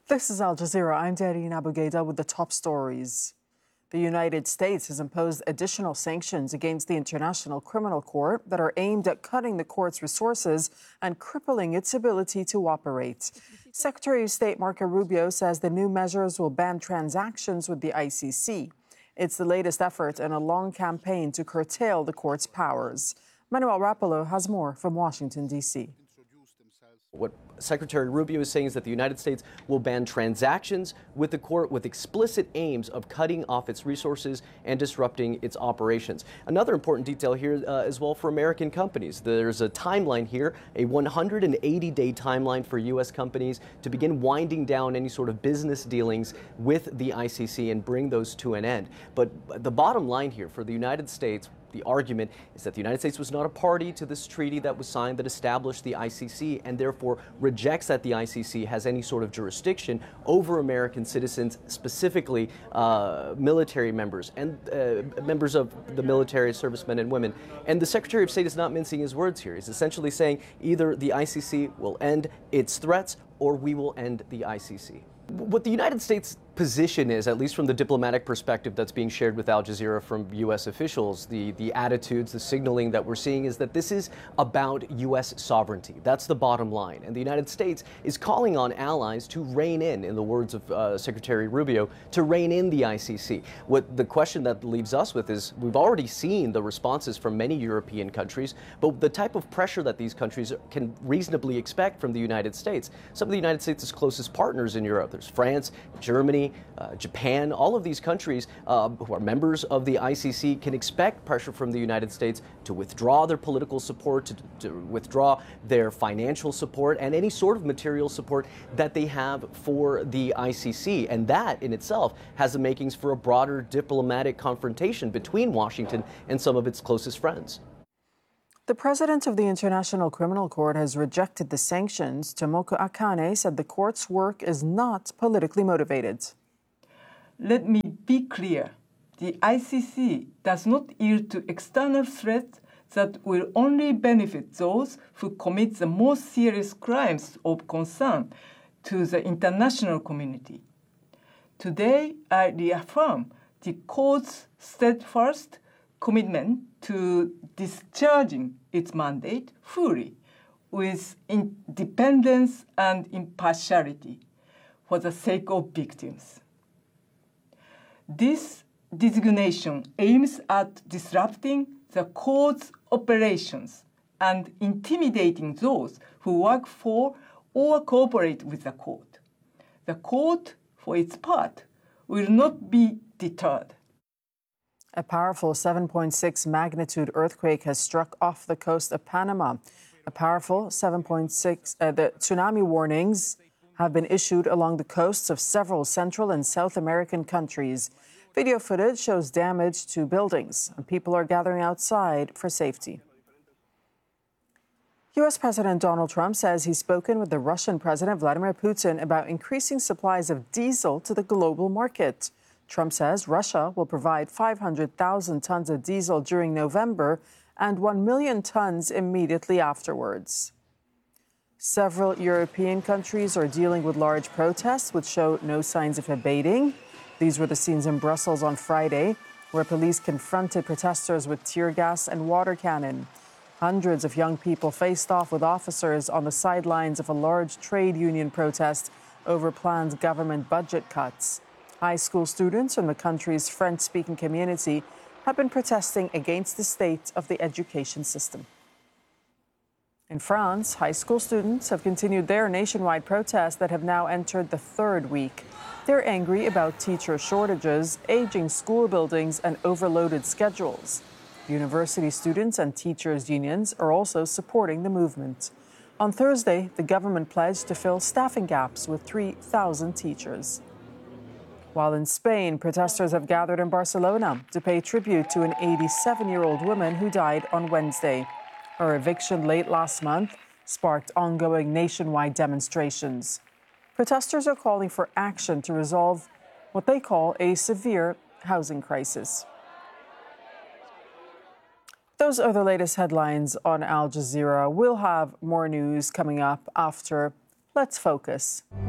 This is Al Jazeera. I'm Darine Abugaida with the top stories. The United States has imposed additional sanctions against the International Criminal Court that are aimed at cutting the court's resources and crippling its ability to operate. Secretary of State Marco Rubio says the new measures will ban transactions with the ICC. It's the latest effort in a long campaign to curtail the court's powers. Manuel Rapolo has more from Washington, D.C. What Secretary Rubio is saying is that the United States will ban transactions with the court with explicit aims of cutting off its resources and disrupting its operations. Another important detail here as well for American companies. There's a timeline here, a 180-day timeline for U.S. companies to begin winding down any sort of business dealings with the ICC and bring those to an end. But the bottom line here for the United States, the argument is that the United States was not a party to this treaty that was signed that established the ICC and therefore rejects that the ICC has any sort of jurisdiction over American citizens, specifically military members and members of the military, servicemen and women. And the Secretary of State is not mincing his words here. He's essentially saying either the ICC will end its threats or we will end the ICC. What the United States position is, at least from the diplomatic perspective that's being shared with Al Jazeera from U.S. officials, the attitudes, the signaling that we're seeing is that this is about U.S. sovereignty. That's the bottom line. And the United States is calling on allies to rein in the words of Secretary Rubio, to rein in the ICC. What the question that leaves us with is we've already seen the responses from many European countries, but the type of pressure that these countries can reasonably expect from the United States. Some of the United States' closest partners in Europe, there's France, Germany, Japan, all of these countries who are members of the ICC can expect pressure from the United States to withdraw their political support, to withdraw their financial support, and any sort of material support that they have for the ICC. And that in itself has the makings for a broader diplomatic confrontation between Washington and some of its closest friends. The president of the International Criminal Court has rejected the sanctions. Tomoko Akane said the court's work is not politically motivated. Let me be clear. The ICC does not yield to external threats that will only benefit those who commit the most serious crimes of concern to the international community. Today, I reaffirm the court's steadfast commitment to discharging its mandate fully with independence and impartiality for the sake of victims. This designation aims at disrupting the court's operations and intimidating those who work for or cooperate with the court. The court, for its part, will not be deterred. A powerful 7.6 magnitude earthquake has struck off the coast of Panama. A powerful 7.6, the tsunami warnings have been issued along the coasts of several Central and South American countries. Video footage shows damage to buildings, and people are gathering outside for safety. U.S. President Donald Trump says he's spoken with the Russian President Vladimir Putin about increasing supplies of diesel to the global market. Trump says Russia will provide 500,000 tons of diesel during November and 1 million tons immediately afterwards. Several European countries are dealing with large protests which show no signs of abating. These were the scenes in Brussels on Friday, where police confronted protesters with tear gas and water cannon. Hundreds of young people faced off with officers on the sidelines of a large trade union protest over planned government budget cuts. High school students from the country's French-speaking community have been protesting against the state of the education system. In France, high school students have continued their nationwide protests that have now entered the third week. They're angry about teacher shortages, aging school buildings, and overloaded schedules. University students and teachers' unions are also supporting the movement. On Thursday, the government pledged to fill staffing gaps with 3,000 teachers. While in Spain, protesters have gathered in Barcelona to pay tribute to an 87-year-old woman who died on Wednesday. Her eviction late last month sparked ongoing nationwide demonstrations. Protesters are calling for action to resolve what they call a severe housing crisis. Those are the latest headlines on Al Jazeera. We'll have more news coming up after Let's Focus.